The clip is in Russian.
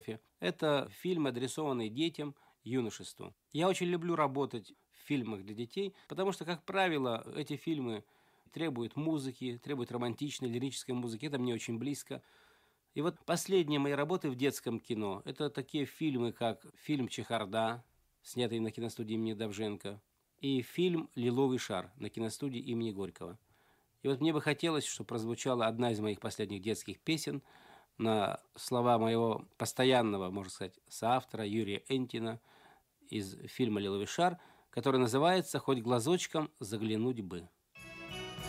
Это фильм, адресованный детям, юношеству. Я очень люблю работать в фильмах для детей, потому что, как правило, эти фильмы требуют музыки, требуют романтичной, лирической музыки. Это мне очень близко. И вот последние мои работы в детском кино – это такие фильмы, как фильм «Чехарда», снятый на киностудии имени Довженко, и фильм «Лиловый шар» на киностудии имени Горького. И вот мне бы хотелось, чтобы прозвучала одна из моих последних детских песен на слова моего постоянного, можно сказать, соавтора Юрия Энтина из фильма «Лиловый шар», который называется «Хоть глазочком заглянуть бы».